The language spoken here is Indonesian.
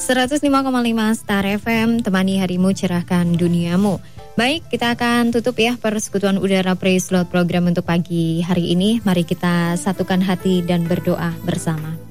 105,5 Star FM, temani harimu, cerahkan duniamu. Baik, kita akan tutup ya persekutuan udara Praise Lord program untuk pagi hari ini. Mari kita satukan hati dan berdoa bersama.